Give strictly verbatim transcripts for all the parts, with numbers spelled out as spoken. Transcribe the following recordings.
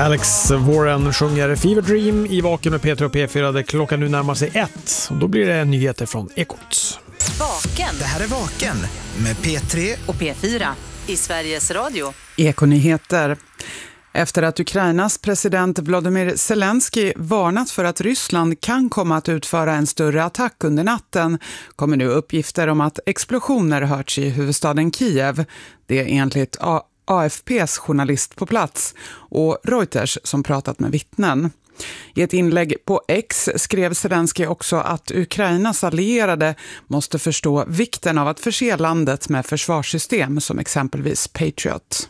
Alex Warren sjunger Fever Dream i Vaken med P tre och P fyra där klockan nu närmar sig ett. Och då blir det nyheter från Ekot. Vaken. Det här är Vaken med P tre och P fyra i Sveriges Radio. Ekonyheter. Efter att Ukrainas president Volodymyr Zelensky varnat för att Ryssland kan komma att utföra en större attack under natten kommer nu uppgifter om att explosioner hörts i huvudstaden Kiev. Det är enligt A F P:s journalist på plats och Reuters som pratat med vittnen. I ett inlägg på X skrev Zelensky också att Ukrainas allierade måste förstå vikten av att förse landet med försvarssystem som exempelvis Patriot.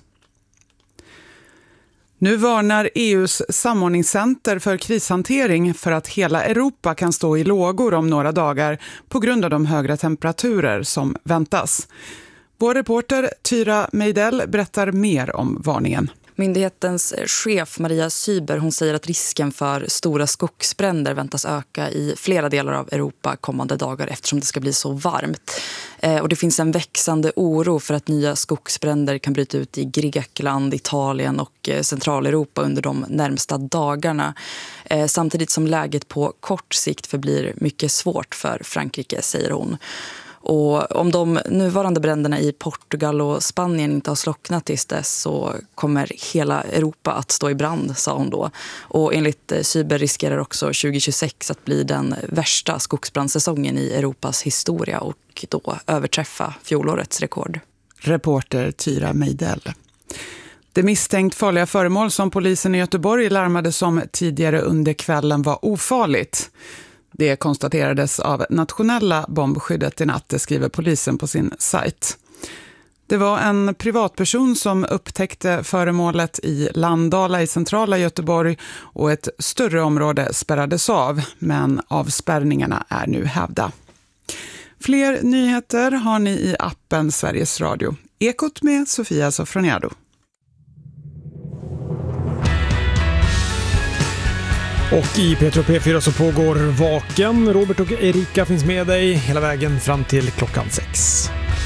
Nu varnar E U:s samordningscenter för krishantering för att hela Europa kan stå i lågor om några dagar på grund av de högre temperaturer som väntas. Vår reporter Tyra Meidell berättar mer om varningen. Myndighetens chef Maria Syber, hon säger att risken för stora skogsbränder väntas öka i flera delar av Europa kommande dagar eftersom det ska bli så varmt. Eh, och det finns en växande oro för att nya skogsbränder kan bryta ut i Grekland, Italien och eh, Centraleuropa under de närmsta dagarna. Eh, samtidigt som läget på kort sikt förblir mycket svårt för Frankrike, säger hon. Och om de nuvarande bränderna i Portugal och Spanien inte har slocknat tills dess så kommer hela Europa att stå i brand, sa hon då. Och enligt Cyber riskerar också tjugo tjugosex att bli den värsta skogsbrandsäsongen i Europas historia och då överträffa fjolårets rekord. Reporter Tyra Meidell. Det misstänkt farliga föremål som polisen i Göteborg larmade som tidigare under kvällen var ofarligt. Det konstaterades av nationella bombskyddet i natt, skriver polisen på sin sajt. Det var en privatperson som upptäckte föremålet i Landala i centrala Göteborg och ett större område spärrades av, men avspärrningarna är nu hävda. Fler nyheter har ni i appen Sveriges Radio. Ekot med Sofia Sofroniado. Och i P tre och P fyra så pågår Vaken. Robert och Erika finns med dig hela vägen fram till klockan sex.